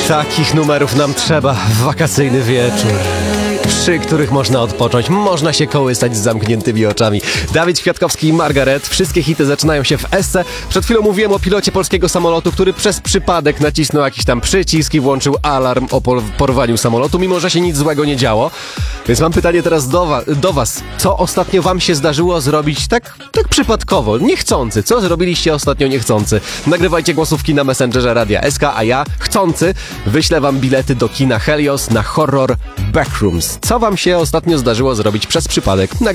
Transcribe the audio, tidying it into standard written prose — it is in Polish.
Takich numerów nam trzeba w wakacyjny wieczór, przy których można odpocząć, można się kołysać z zamkniętymi oczami. Dawid Kwiatkowski i Margaret. Wszystkie hity zaczynają się w Esse. Przed chwilą mówiłem o pilocie polskiego samolotu, który przez przypadek nacisnął jakiś tam przycisk i włączył alarm o porwaniu samolotu, mimo że się nic złego nie działo. Więc mam pytanie teraz do was. Co ostatnio wam się zdarzyło zrobić tak przypadkowo, niechcący? Co zrobiliście ostatnio niechcący? Nagrywajcie głosówki na Messengerze Radia SK, a ja, chcący, wyślę wam bilety do kina Helios na horror Backrooms. Co wam się ostatnio zdarzyło zrobić przez przypadek?